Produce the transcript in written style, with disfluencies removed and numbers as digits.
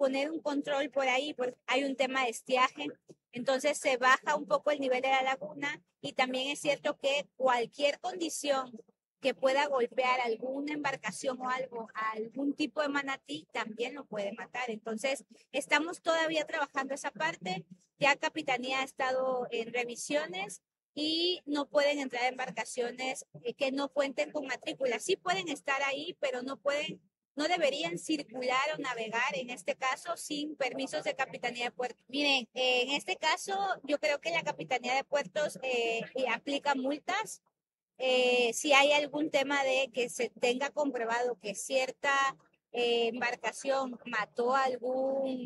poner un control por ahí, porque hay un tema de estiaje, entonces se baja un poco el nivel de la laguna y también es cierto que cualquier condición que pueda golpear alguna embarcación o algo, a algún tipo de manatí, también lo puede matar. Entonces, estamos todavía trabajando esa parte, ya Capitanía ha estado en revisiones y no pueden entrar embarcaciones que no cuenten con matrícula. Sí pueden estar ahí, pero no deberían circular o navegar, en este caso, sin permisos de Capitanía de Puertos. Miren, en este caso, yo creo que la Capitanía de Puertos aplica multas si hay algún tema de que se tenga comprobado que cierta embarcación mató a algún